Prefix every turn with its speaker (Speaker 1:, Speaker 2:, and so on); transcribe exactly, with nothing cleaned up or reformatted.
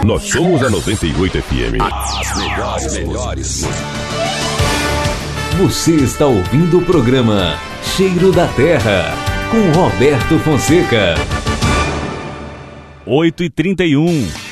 Speaker 1: Nós somos a noventa e oito F M.
Speaker 2: As melhores, melhores.
Speaker 3: Você está ouvindo o programa Cheiro da Terra, com Roberto Fonseca.
Speaker 4: oito e trinta e um.